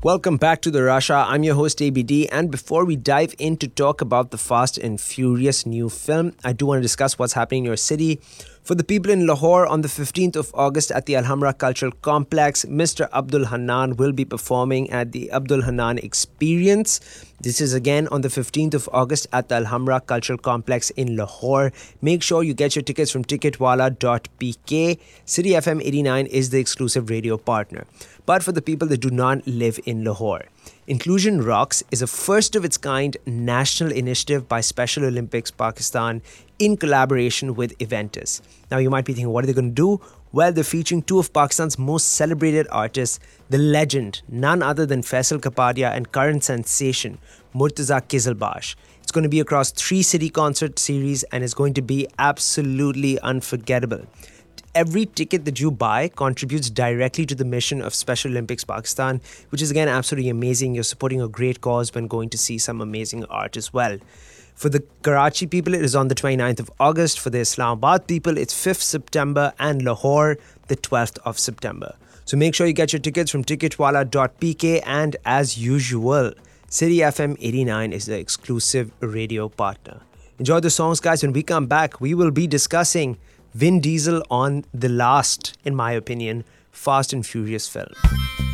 Welcome back to the Russia. I'm your host ABD, and before we dive in to talk about the Fast and Furious new film, I do want to discuss what's happening in your city. For the people in Lahore, on the 15th of August at the Alhambra Cultural Complex, Mr. Abdul Hannan will be performing at the Abdul Hannan Experience. This is again on the 15th of August at the Alhambra Cultural Complex in Lahore. Make sure you get your tickets from ticketwala.pk. City FM 89 is the exclusive radio partner. But for the people that do not live in Lahore, Inclusion Rocks is a first of its kind national initiative by Special Olympics Pakistan in collaboration with Eventus. Now you might be thinking, what are they going to do? Well, they're featuring two of Pakistan's most celebrated artists, the legend, none other than Faisal Kapadia and current sensation, Murtaza Kizilbash. It's going to be across 3 city concert series and is going to be absolutely unforgettable. Every ticket that you buy contributes directly to the mission of Special Olympics Pakistan, which is again absolutely amazing. You're supporting a great cause when going to see some amazing art as well. For the Karachi people, it is on the 29th of August. For the Islamabad people, it's 5th September, and Lahore, the 12th of September. So make sure you get your tickets from ticketwala.pk, and as usual, City FM 89 is the exclusive radio partner. Enjoy the songs, guys. When we come back, we will be discussing Vin Diesel on the last, in my opinion, Fast and Furious film.